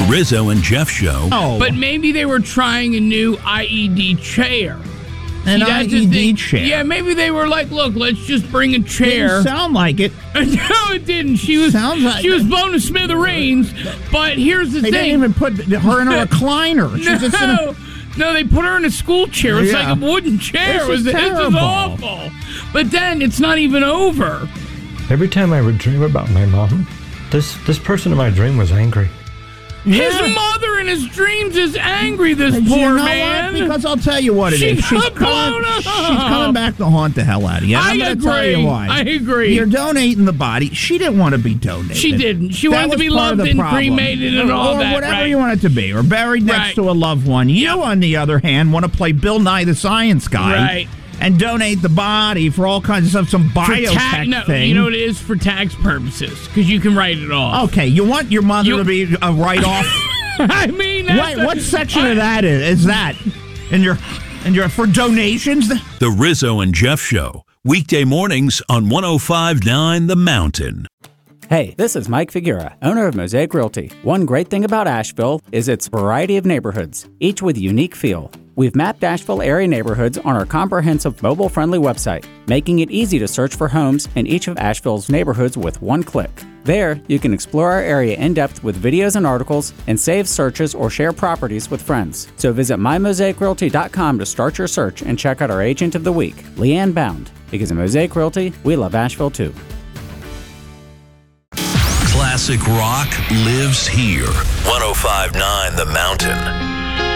Rizzo and Jeff Show. Oh. But maybe they were trying a new IED chair. An See, that's the IED thing. chair. Yeah, maybe they were like, look, let's just bring a chair. Didn't sound like it. No, it didn't. She was blown to smithereens. But here's the They thing. didn't even put her in a recliner. She's just in a, No, they put her in a school chair. It's Yeah. like a wooden chair. This is This is terrible. awful. But then it's not even over. Every time I would dream about my mom, this person in my dream was angry. His mother in his dreams is angry, this You poor know man. what? Because I'll tell you what it She is. got blown up. She's coming back to haunt the hell out of you. I I'm going to tell agree. you why. I agree. You're donating the body. She didn't want to be donated. She didn't. She That wanted to was be part of loved the and problem. cremated and all or that, whatever right? you want it to be, or buried next Right. to a loved one. You, on the other hand, want to play Bill Nye the Science Guy, Right. and donate the body for all kinds of stuff, some biotech thing. You know what it is? For tax purposes, because you can write it off. Okay, you want your mother to be a write-off? I mean, that's what section of that is that? And your for donations? The Rizzo and Jeff Show. Weekday mornings on 105.9 The Mountain. Hey, this is Mike Figuera, owner of Mosaic Realty. One great thing about Asheville is its variety of neighborhoods, each with a unique feel. We've mapped Asheville area neighborhoods on our comprehensive mobile-friendly website, making it easy to search for homes in each of Asheville's neighborhoods with one click. There, you can explore our area in depth with videos and articles, and save searches or share properties with friends. So visit mymosaicrealty.com to start your search and check out our agent of the week, Leanne Bound. Because at Mosaic Realty, we love Asheville too. Classic rock lives here. 105.9 The Mountain.